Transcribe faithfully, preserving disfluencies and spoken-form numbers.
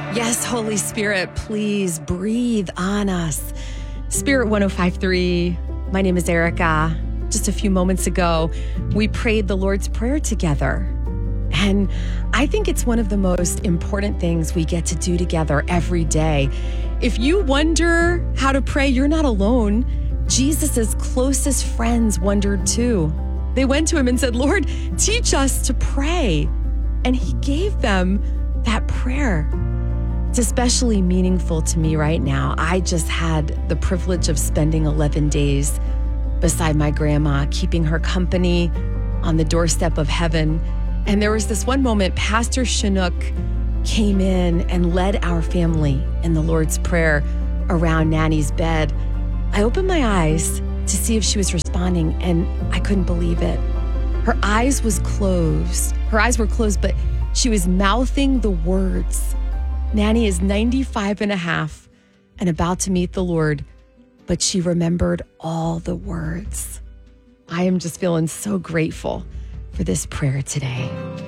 Yes, Holy Spirit, please breathe on us. Spirit one oh five point three, my name is Erica. Just a few moments ago, we prayed the Lord's Prayer together. And I think it's one of the most important things we get to do together every day. If you wonder how to pray, you're not alone. Jesus' closest friends wondered too. They went to him and said, Lord, teach us to pray. And he gave them that prayer. It's especially meaningful to me right now. I just had the privilege of spending eleven days beside my grandma, keeping her company on the doorstep of heaven. And there was this one moment, Pastor Chinook came in and led our family in the Lord's Prayer around Nanny's bed. I opened my eyes to see if she was responding, and I couldn't believe it. Her eyes was closed. Her eyes were closed, but she was mouthing the words. Nanny is ninety-five and a half and about to meet the Lord, but she remembered all the words. I am just feeling so grateful for this prayer today.